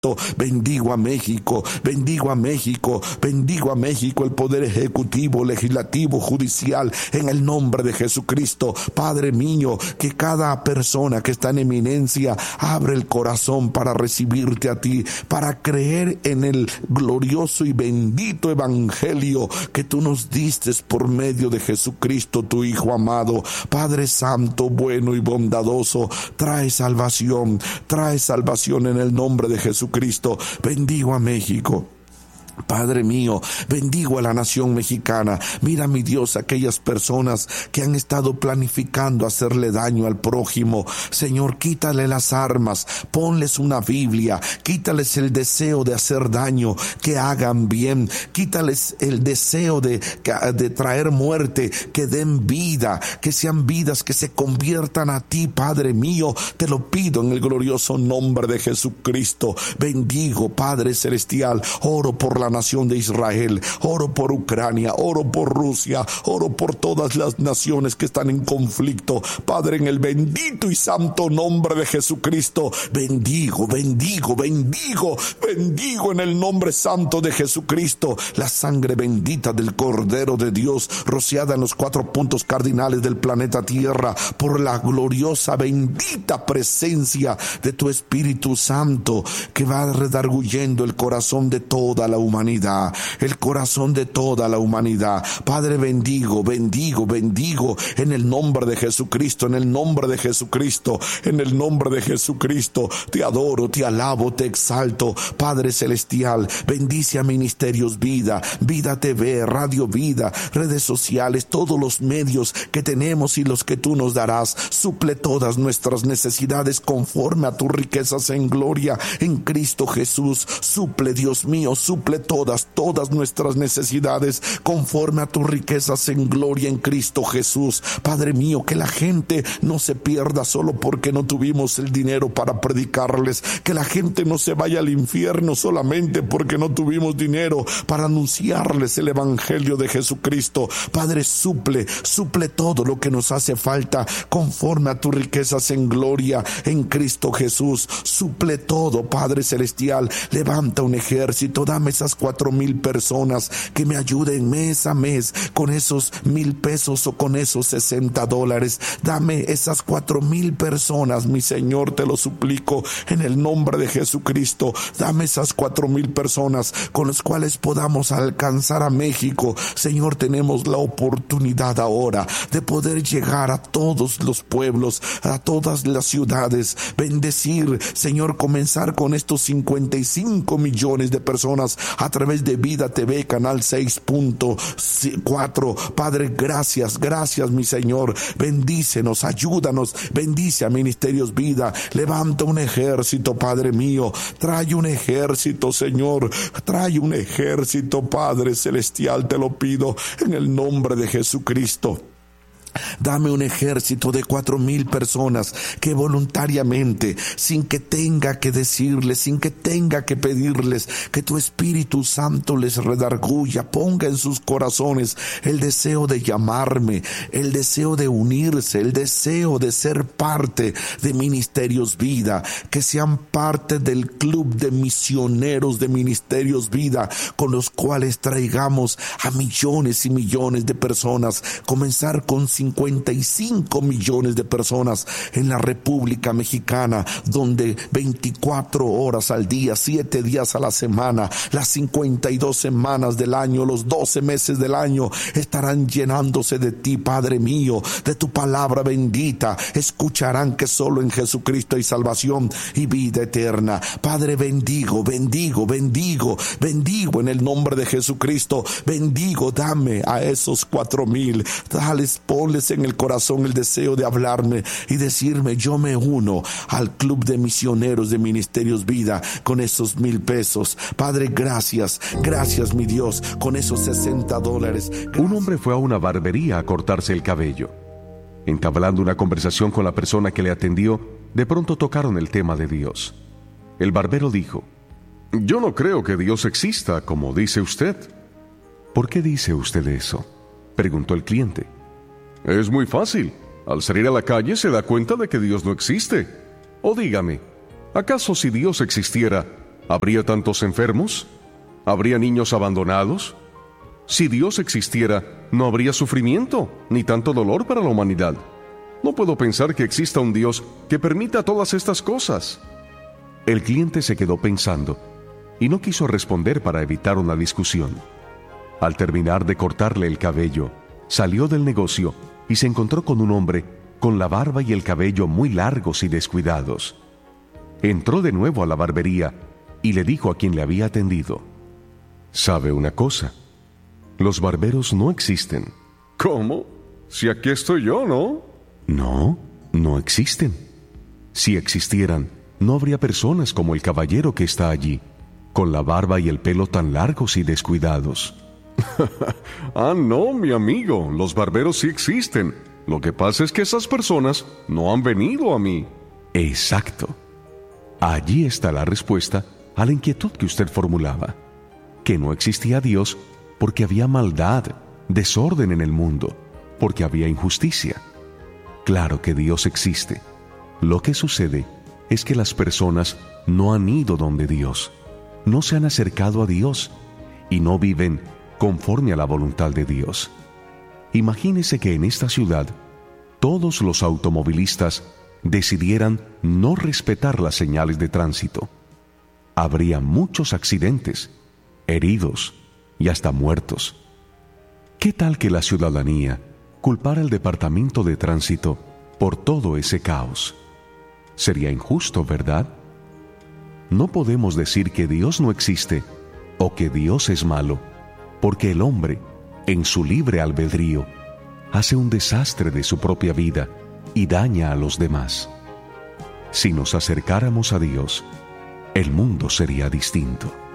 Bendigo a México, bendigo a México, bendigo a México, el poder ejecutivo, legislativo, judicial, en el nombre de Jesucristo. Padre mío, que cada persona que está en eminencia abre el corazón para recibirte a ti, para creer en el glorioso y bendito evangelio que tú nos diste por medio de Jesucristo, tu Hijo amado. Padre Santo, bueno y bondadoso, trae salvación en el nombre de Jesucristo. Bendigo a México. Padre mío, bendigo a la nación mexicana. Mira, mi Dios, aquellas personas que han estado planificando hacerle daño al prójimo. Señor, quítale las armas, ponles una Biblia, quítales el deseo de hacer daño, que hagan bien, quítales el deseo de traer muerte, que den vida, que sean vidas que se conviertan a ti, Padre mío. Te lo pido en el glorioso nombre de Jesucristo. Bendigo, Padre Celestial, oro por la nación de Israel, oro por Ucrania, oro por Rusia, oro por todas las naciones que están en conflicto. Padre, en el bendito y santo nombre de Jesucristo, bendigo en el nombre santo de Jesucristo, la sangre bendita del Cordero de Dios, rociada en los 4 puntos cardinales del planeta Tierra, por la gloriosa bendita presencia de tu Espíritu Santo, que va redarguyendo el corazón de toda la humanidad, el corazón de toda la humanidad. Padre, bendigo en el nombre de Jesucristo, en el nombre de Jesucristo, en el nombre de Jesucristo. Te adoro, te alabo, te exalto, Padre Celestial. Bendice a Ministerios Vida, Vida TV, Radio Vida, redes sociales, todos los medios que tenemos y los que tú nos darás. Suple todas nuestras necesidades conforme a tus riquezas en gloria en Cristo Jesús. Suple, Dios mío, suple todas nuestras necesidades conforme a tus riquezas en gloria en Cristo Jesús. Padre mío, que la gente no se pierda solo porque no tuvimos el dinero para predicarles, que la gente no se vaya al infierno solamente porque no tuvimos dinero para anunciarles el evangelio de Jesucristo. Padre, suple todo lo que nos hace falta conforme a tus riquezas en gloria en Cristo Jesús. Suple todo, Padre Celestial. Levanta un ejército, dame esas 4,000 personas que me ayuden mes a mes con esos 1,000 pesos o con esos $60. Dame esas 4,000 personas, mi Señor, te lo suplico en el nombre de Jesucristo. Dame esas 4,000 personas con las cuales podamos alcanzar a México. Señor, tenemos la oportunidad ahora de poder llegar a todos los pueblos, a todas las ciudades, bendecir, Señor, comenzar con estos 55 millones de personas a través de Vida TV, canal 6.4. Padre, gracias, mi Señor. Bendícenos, ayúdanos, bendice a Ministerios Vida. Levanta un ejército, Padre mío. Trae un ejército, Señor. Trae un ejército, Padre Celestial, te lo pido en el nombre de Jesucristo. Dame un ejército de 4,000 personas que voluntariamente, sin que tenga que decirles, sin que tenga que pedirles, que tu Espíritu Santo les redarguya, ponga en sus corazones el deseo de llamarme, el deseo de unirse, el deseo de ser parte de Ministerios Vida, que sean parte del club de misioneros de Ministerios Vida, con los cuales traigamos a millones y millones de personas, comenzar con 55 millones de personas en la República Mexicana, donde 24 horas al día, 7 días a la semana, las 52 semanas del año, los 12 meses del año, estarán llenándose de ti, Padre mío, de tu palabra bendita. Escucharán que solo en Jesucristo hay salvación y vida eterna. Padre, bendigo en el nombre de Jesucristo. Bendigo, dame a esos 4,000, ponles en el corazón el deseo de hablarme y decirme: yo me uno al club de misioneros de Ministerios Vida con esos 1,000 pesos. Padre, gracias, mi Dios, con esos $60. Un hombre fue a una barbería a cortarse el cabello. Entablando una conversación con la persona que le atendió, de pronto tocaron el tema de Dios. El barbero dijo: yo no creo que Dios exista, como dice usted. ¿Por qué dice usted eso?, preguntó el cliente. Es muy fácil. Al salir a la calle se da cuenta de que Dios no existe. O dígame, ¿acaso si Dios existiera, ¿Habría tantos enfermos? ¿Habría niños abandonados? Si Dios existiera, no habría sufrimiento, ni tanto dolor para la humanidad. No puedo pensar que exista un Dios que permita todas estas cosas. El cliente se quedó pensando y no quiso responder para evitar una discusión. Al terminar de cortarle el cabello, salió del negocio y se encontró con un hombre con la barba y el cabello muy largos y descuidados. Entró de nuevo a la barbería y le dijo a quien le había atendido: ¿Sabe una cosa? Los barberos no existen. ¿Cómo? Si aquí estoy yo, ¿no? No, no existen. Si existieran, no habría personas como el caballero que está allí, con la barba y el pelo tan largos y descuidados. Ah, no, mi amigo, los barberos sí existen. Lo que pasa es que esas personas no han venido a mí. Exacto. Allí está la respuesta a la inquietud que usted formulaba, que no existía Dios porque había maldad, desorden en el mundo, porque había injusticia. Claro que Dios existe. Lo que sucede es que las personas no han ido donde Dios, no se han acercado a Dios y no viven conforme a la voluntad de Dios. Imagínese que en esta ciudad todos los automovilistas decidieran no respetar las señales de tránsito. Habría muchos accidentes, heridos y hasta muertos. ¿Qué tal que la ciudadanía culpara al Departamento de Tránsito por todo ese caos? Sería injusto, ¿verdad? No podemos decir que Dios no existe o que Dios es malo, porque el hombre, en su libre albedrío, hace un desastre de su propia vida y daña a los demás. Si nos acercáramos a Dios, el mundo sería distinto.